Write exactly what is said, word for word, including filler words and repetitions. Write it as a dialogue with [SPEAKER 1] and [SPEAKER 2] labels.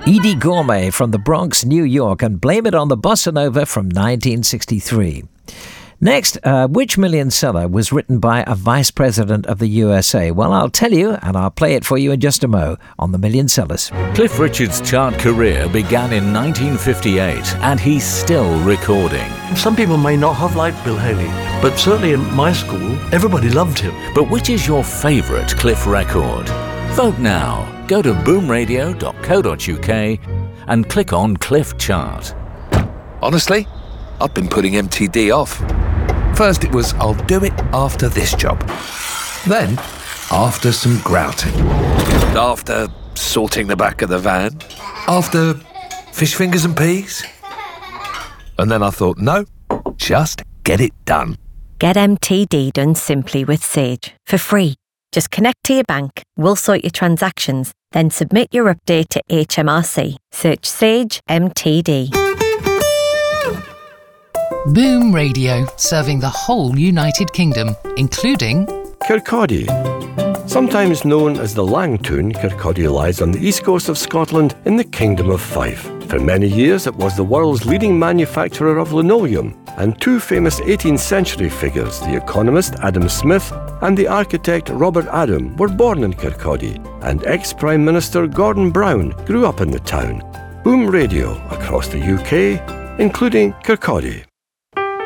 [SPEAKER 1] Edie Gourmet from the Bronx, New York, and Blame It on the Bossa Nova from nineteen sixty-three. Next, uh, which million seller was written by a vice president of the U S A? Well, I'll tell you, and I'll play it for you in just a mo on the Million Sellers.
[SPEAKER 2] Cliff Richard's chart career began in nineteen fifty-eight, and he's still recording.
[SPEAKER 3] Some people may not have liked Bill Haley, but certainly in my school, everybody loved him.
[SPEAKER 2] But which is your favourite Cliff record? Vote now. Go to boom radio dot co dot U K and click on Cliff Chart.
[SPEAKER 4] Honestly, I've been putting M T D off. First it was, I'll do it after this job. Then, after some grouting. After sorting the back of the van. After fish fingers and peas. And then I thought, no, just get it done.
[SPEAKER 5] Get M T D done simply with Sage, for free. Just connect to your bank, we'll sort your transactions, then submit your update to H M R C. Search Sage M T D.
[SPEAKER 6] Boom Radio, serving the whole United Kingdom, including
[SPEAKER 7] Kirkcaldy. Sometimes known as the Langtoon, Kirkcaldy lies on the east coast of Scotland in the Kingdom of Fife. For many years it was the world's leading manufacturer of linoleum, and two famous eighteenth century figures, the economist Adam Smith and the architect Robert Adam, were born in Kirkcaldy, and ex-Prime Minister Gordon Brown grew up in the town. Boom Radio across the U K, including Kirkcaldy.